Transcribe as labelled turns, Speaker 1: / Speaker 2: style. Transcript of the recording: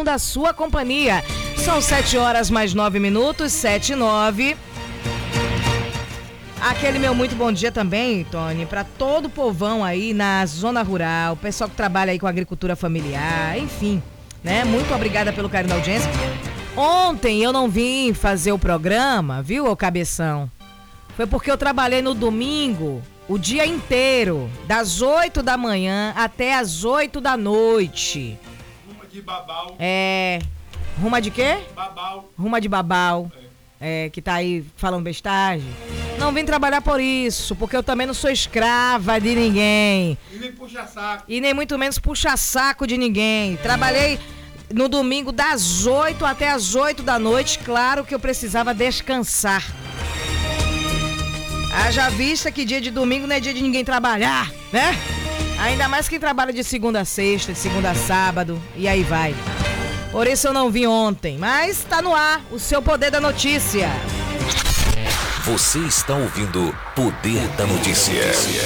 Speaker 1: carinho da sua companhia. São 7h mais 9 minutos, 7h09. Aquele meu muito bom dia também, Tony, para todo o povão aí na zona rural, o pessoal que trabalha aí com agricultura familiar, enfim, né? Muito obrigada pelo carinho da audiência. Ontem eu não vim fazer o programa, viu, ô cabeção? Foi porque eu trabalhei no domingo o dia inteiro, das 8 da manhã até as 8 da noite.
Speaker 2: Ruma de babau.
Speaker 1: Ruma de quê?
Speaker 2: Babau.
Speaker 1: Ruma de babau. Que tá aí falando bestagem. Não vim trabalhar por isso, porque eu também não sou escrava de ninguém.
Speaker 2: E nem puxa saco.
Speaker 1: E nem muito menos puxa saco de ninguém. Trabalhei no domingo das 8 até as 8 da noite. Claro que eu precisava descansar. Haja vista que dia de domingo não é dia de ninguém trabalhar, né? Ainda mais quem trabalha de segunda a sexta, de segunda a sábado, e aí vai. Por isso eu não vim ontem, mas tá no ar o seu Poder da Notícia.
Speaker 3: Você está ouvindo Poder da Notícia.